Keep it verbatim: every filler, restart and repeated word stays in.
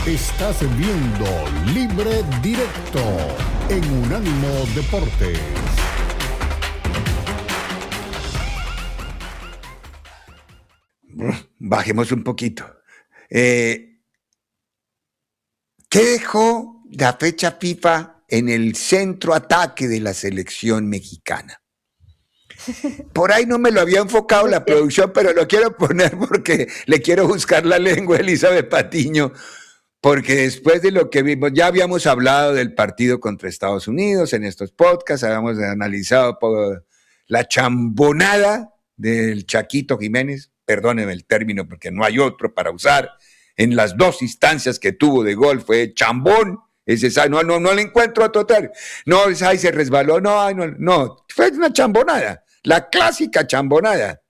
Estás viendo Libre Directo en Unánimo Deportes. Bajemos un poquito. Eh, ¿Qué dejó la fecha FIFA en el centro ataque de la selección mexicana? Por ahí no me lo había enfocado la producción, pero lo quiero poner porque le quiero buscar la lengua a Elizabeth Patiño, porque después de lo que vimos, ya habíamos hablado del partido contra Estados Unidos en estos podcasts, habíamos analizado la chambonada del Chaquito Jiménez, perdónenme el término porque no hay otro para usar, en las dos instancias que tuvo de gol fue chambón, ese, no, no, no le encuentro otro término, no, ay, se resbaló, no, no, no, fue una chambonada, la clásica chambonada.